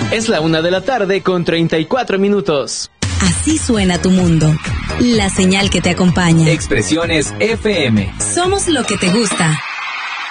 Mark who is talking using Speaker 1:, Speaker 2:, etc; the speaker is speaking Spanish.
Speaker 1: Es la 1:34 p.m.
Speaker 2: Así suena tu mundo. La señal que te acompaña.
Speaker 3: Expresiones FM.
Speaker 2: Somos lo que te gusta.